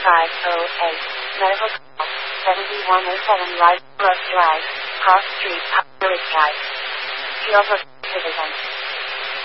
Medical call 7107 Live Road Drive, Cross Street, Village Drive. Field of Citizen.